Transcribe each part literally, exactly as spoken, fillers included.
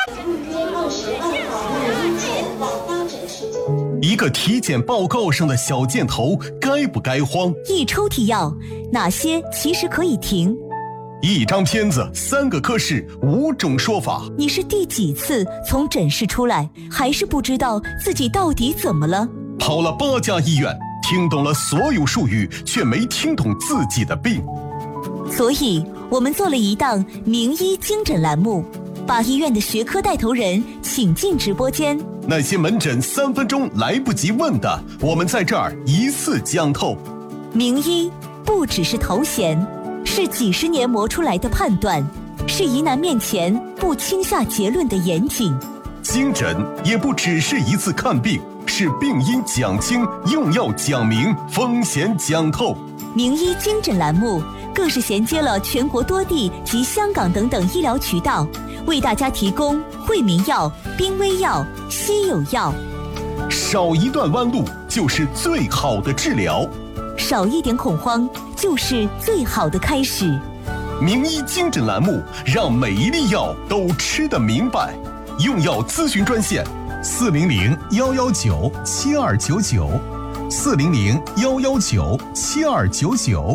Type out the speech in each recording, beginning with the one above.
一个体检报告上的小箭头该不该慌？ 一抽屉药哪些其实可以停？ 一张片子，三个科室，五种说法。 你是第几次从诊室出来，还是不知道自己到底怎么了？ 跑了八家医院，听懂了所有术语，却没听懂自己的病。 所以我们做了一档名医精诊栏目，把医院的学科带头人请进直播间。 那些门诊三分钟来不及问的，我们在这儿一次讲透。 名医不只是头衔，是几十年磨出来的判断，是疑难面前不轻下结论的严谨。 精诊也不只是一次看病，是病因讲清，用药讲明，风险讲透。 名医精诊栏目更是衔接了全国多地及香港等等医疗渠道，为大家提供惠民药、濒危药、稀有药。 少一段弯路就是最好的治疗， 少一点恐慌就是最好的开始。 名医精诊栏目让每一粒药都吃得明白。用药咨询专线：四零零幺幺九七二九九，四零零幺幺九七二九九。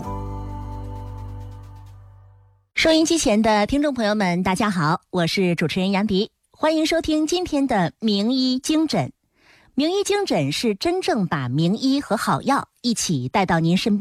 收音机前的听众朋友们，大家好，我是主持人杨迪，欢迎收听今天的名医精诊。名医精诊是真正把名医和好药一起带到您身边。